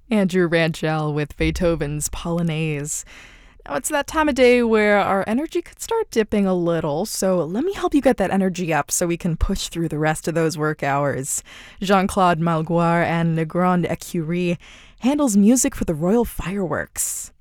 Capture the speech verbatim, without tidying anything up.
Andrew Ranchel with Beethoven's Polonaise. Now, it's that time of day where our energy could start dipping a little, so let me help you get that energy up so we can push through the rest of those work hours. Jean-Claude Malguard and Le Grand Écurie handles music for the Royal Fireworks.